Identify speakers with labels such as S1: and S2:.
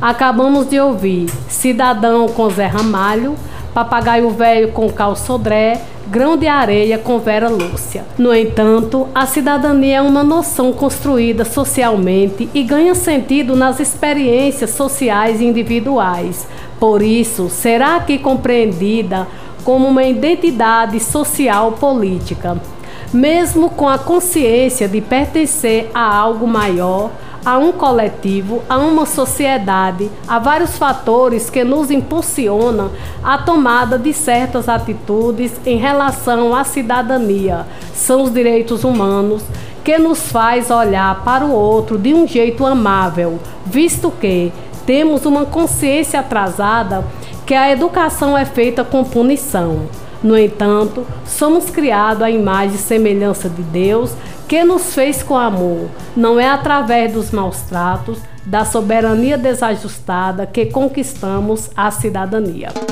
S1: Acabamos de ouvir Cidadão com Zé Ramalho, Papagaio Velho com Carl Sodré, Grão de Areia com Vera Lúcia. No entanto, a cidadania é uma noção construída socialmente e ganha sentido nas experiências sociais e individuais. Por isso, será aqui compreendida como uma identidade social política. Mesmo com a consciência de pertencer a algo maior, a um coletivo, a uma sociedade, há vários fatores que nos impulsionam à tomada de certas atitudes em relação à cidadania. São os direitos humanos que nos faz olhar para o outro de um jeito amável, visto que temos uma consciência atrasada que a educação é feita com punição. No entanto, somos criados à imagem e semelhança de Deus, que nos fez com amor. Não é através dos maus tratos, da soberania desajustada, que conquistamos a cidadania.